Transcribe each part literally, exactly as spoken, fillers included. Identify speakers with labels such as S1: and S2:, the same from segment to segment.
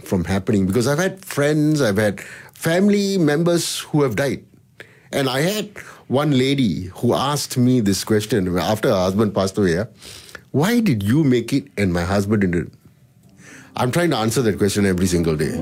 S1: from happening, because I've had friends, I've had family members who have died. And I had one lady who asked me this question after her husband passed away. Yeah? Why did you make it and my husband didn't? I'm trying to answer that question every single day.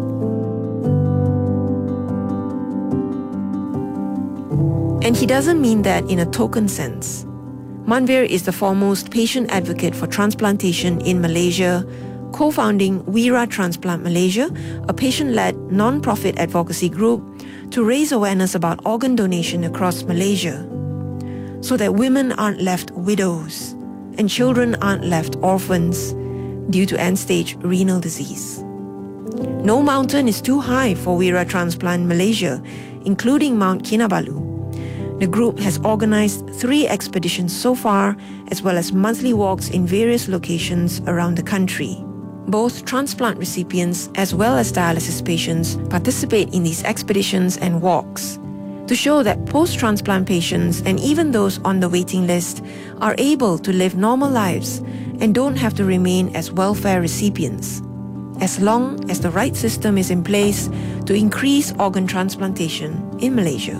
S2: And he doesn't mean that in a token sense. Manvir is the foremost patient advocate for transplantation in Malaysia, co-founding Wira Transplant Malaysia, a patient-led non-profit advocacy group to raise awareness about organ donation across Malaysia, so that women aren't left widows and children aren't left orphans due to end-stage renal disease. No mountain is too high for Wira Transplant Malaysia, including Mount Kinabalu. The group has organized three expeditions so far, as well as monthly walks in various locations around the country. Both transplant recipients as well as dialysis patients participate in these expeditions and walks to show that post-transplant patients and even those on the waiting list are able to live normal lives and don't have to remain as welfare recipients, as long as the right system is in place to increase organ transplantation in Malaysia.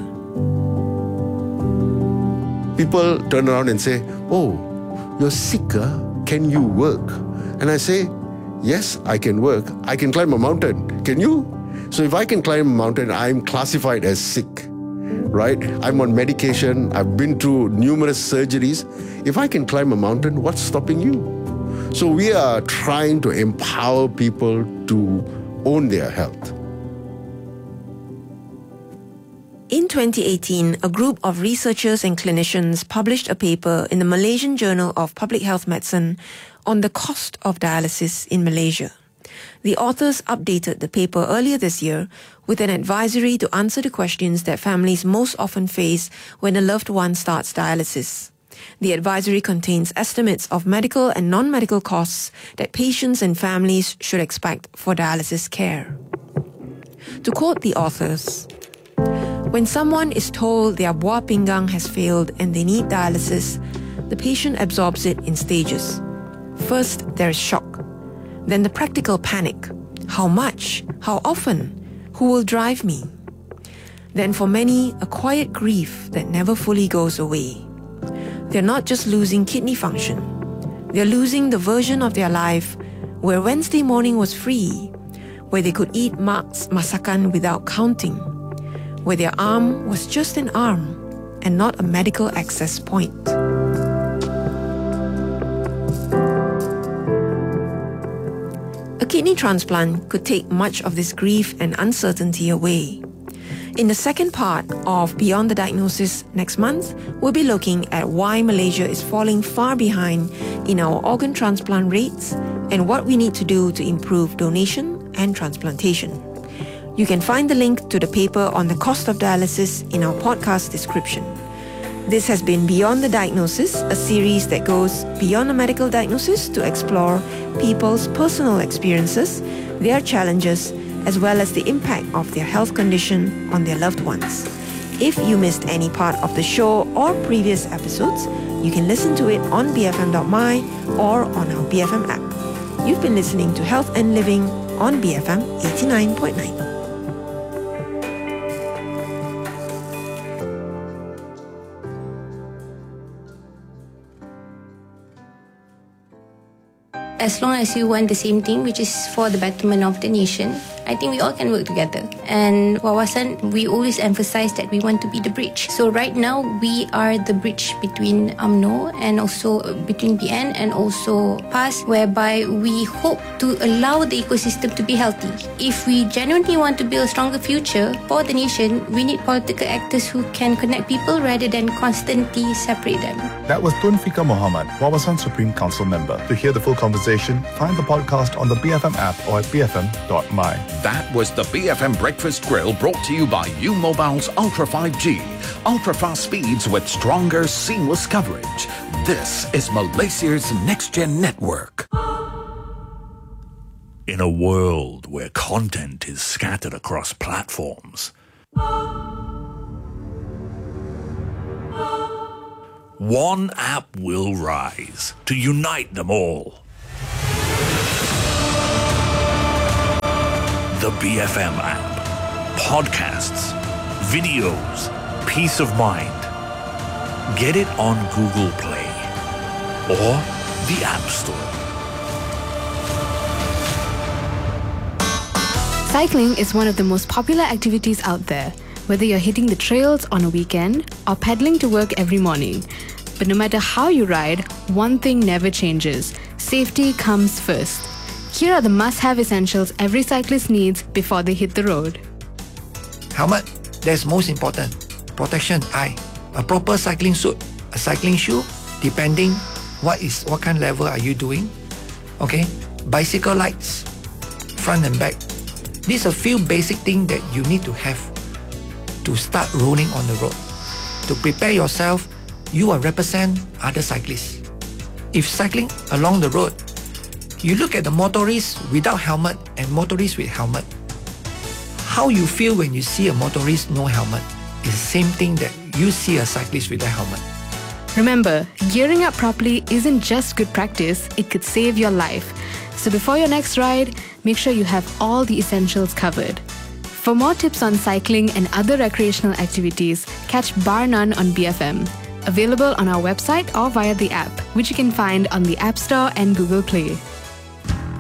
S1: People turn around and say, oh, you're sick, huh? Can you work? And I say, yes, I can work. I can climb a mountain. Can you? So if I can climb a mountain, I'm classified as sick, right? I'm on medication. I've been through numerous surgeries. If I can climb a mountain, what's stopping you? So we are trying to empower people to own their health.
S2: In twenty eighteen, a group of researchers and clinicians published a paper in the Malaysian Journal of Public Health Medicine on the cost of dialysis in Malaysia. The authors updated the paper earlier this year with an advisory to answer the questions that families most often face when a loved one starts dialysis. The advisory contains estimates of medical and non-medical costs that patients and families should expect for dialysis care. To quote the authors, when someone is told their buah pinggang has failed and they need dialysis, the patient absorbs it in stages. First, there is shock. Then the practical panic. How much? How often? Who will drive me? Then for many, a quiet grief that never fully goes away. They're not just losing kidney function. They're losing the version of their life where Wednesday morning was free, where they could eat Mak's masakan without counting, where their arm was just an arm and not a medical access point. A kidney transplant could take much of this grief and uncertainty away. In the second part of Beyond the Diagnosis next month, we'll be looking at why Malaysia is falling far behind in our organ transplant rates and what we need to do to improve donation and transplantation. You can find the link to the paper on the cost of dialysis in our podcast description. This has been Beyond the Diagnosis, a series that goes beyond a medical diagnosis to explore people's personal experiences, their challenges, as well as the impact of their health condition on their loved ones. If you missed any part of the show or previous episodes, you can listen to it on b f m dot m y or on our B F M app. You've been listening to Health and Living on B F M eighty-nine point nine.
S3: As long as you want the same thing, which is for the betterment of the nation, I think we all can work together. And Wawasan, we always emphasize that we want to be the bridge. So right now, we are the bridge between U M N O and also between B N and also P A S, whereby we hope to allow the ecosystem to be healthy. If we genuinely want to build a stronger future for the nation, we need political actors who can connect people rather than constantly separate them.
S4: That was Tun Fika Muhammad, Wawasan Supreme Council member. To hear the full conversation, find the podcast on the B F M app or at b f m dot m y.
S5: That was the B F M Breakfast Grill, brought to you by U Mobile's Ultra five G. Ultra-fast speeds with stronger, seamless coverage. This is Malaysia's next-gen network.
S6: In a world where content is scattered across platforms, one app will rise to unite them all. The B F M app. Podcasts, videos, peace of mind. Get it on Google Play or the App Store.
S7: Cycling is one of the most popular activities out there, whether you're hitting the trails on a weekend or pedaling to work every morning. But no matter how you ride, one thing never changes. Safety comes first. Here are the must-have essentials every cyclist needs before they hit the road.
S8: Helmet, that's most important. Protection, eye. A proper cycling suit, a cycling shoe, depending what is what kind of level are you doing. Okay, bicycle lights, front and back. These are a few basic things that you need to have to start rolling on the road. To prepare yourself, you will represent other cyclists. If cycling along the road, you look at the motorists without helmet and motorists with helmet. How you feel when you see a motorist no helmet is the same thing that you see a cyclist with a helmet.
S7: Remember, gearing up properly isn't just good practice, it could save your life. So before your next ride, make sure you have all the essentials covered. For more tips on cycling and other recreational activities, catch Bar None on B F M. Available on our website or via the app, which you can find on the App Store and Google Play.